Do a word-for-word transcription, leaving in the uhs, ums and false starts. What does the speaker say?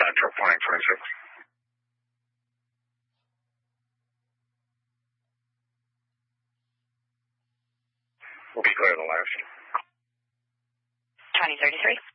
truck flying twenty-six. We'll be clear of the last. twenty thirty-three.